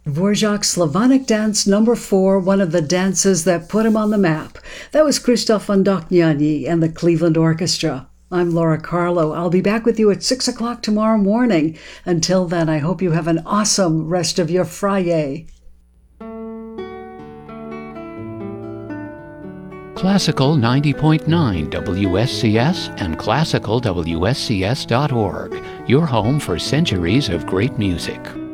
Dvorak's Slavonic Dance Number 4, one of the dances that put him on the map. That was Krzysztof Wondokniani and the Cleveland Orchestra. I'm Laura Carlo. I'll be back with you at 6 o'clock tomorrow morning. Until then, I hope you have an awesome rest of your Friday. Classical 90.9 WSCS and classicalwscs.org, your home for centuries of great music.